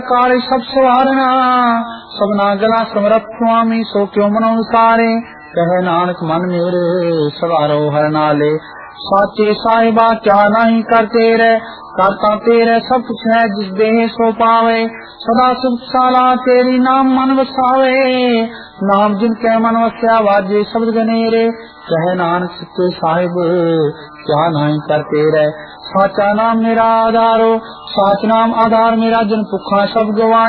काले सब सवारना सबना गला समरथ स्वामी सो क्यों मनो सारे कहे नानक मन मेरे सवारो हर नाले साचे साहिबा क्या नहीं करते रे करता तेरे सब कुछ है जिस देह सो पावे सदा सुख साला तेरी नाम मन वसावे नाम जिनके मन वस्या वाजे शब्द गनेरे कहे नानक सच्चे साहिब क्या नहीं करते रे साचा नाम मेरा आधारो साच नाम आधार मेरा जन भुखा सब गवा